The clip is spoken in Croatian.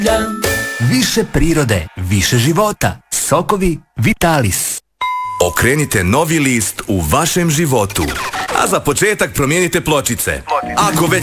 Više prirode, više života. Sokovi Vitalis. Okrenite novi list u vašem životu. A za početak promijenite pločice. Ako već